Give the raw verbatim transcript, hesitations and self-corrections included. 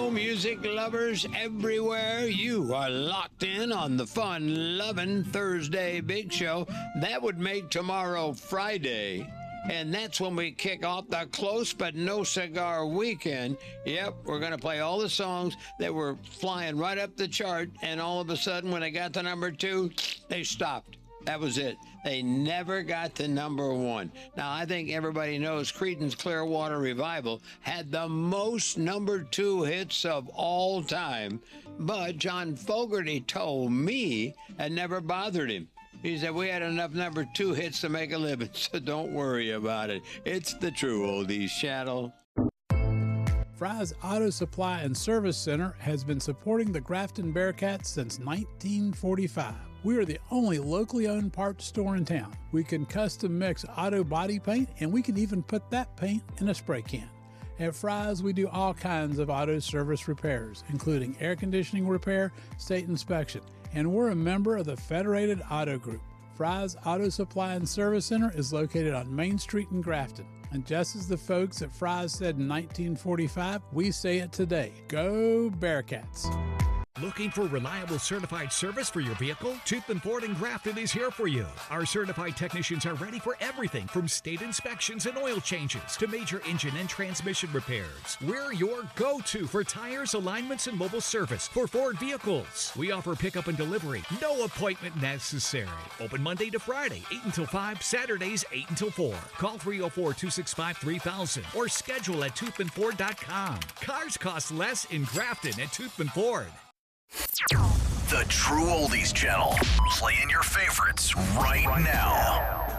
Hello, music lovers everywhere. You are locked in on the fun-loving Thursday Big Show. That would make tomorrow Friday. And that's when we kick off the Close But No Cigar weekend. Yep, we're going to play all the songs that were flying right up the chart. And all of a sudden, when they got to number two, they stopped. That was it. They never got to number one. Now, I think everybody knows Creedence Clearwater Revival had the most number two hits of all time. But John Fogerty told me it never bothered him. He said, we had enough number two hits to make a living, so don't worry about it. It's the true oldies channel. Fry's Auto Supply and Service Center has been supporting the Grafton Bearcats since nineteen forty-five. We are the only locally owned parts store in town. We can custom mix auto body paint, and we can even put that paint in a spray can. At Fry's, we do all kinds of auto service repairs, including air conditioning repair, state inspection, and we're a member of the Federated Auto Group. Fry's Auto Supply and Service Center is located on Main Street in Grafton. And just as the folks at Fry's said in nineteen forty-five, we say it today. Go Bearcats! Looking for reliable certified service for your vehicle? Toothman Ford in Grafton is here for you. Our certified technicians are ready for everything from state inspections and oil changes to major engine and transmission repairs. We're your go-to for tires, alignments, and mobile service for Ford vehicles. We offer pickup and delivery. No appointment necessary. Open Monday to Friday, eight until five, Saturdays, eight until four. Call three oh four, two six five, three thousand or schedule at toothman ford dot com. Cars cost less in Grafton at Toothman Ford. The True Oldies Channel. Playing your favorites right now.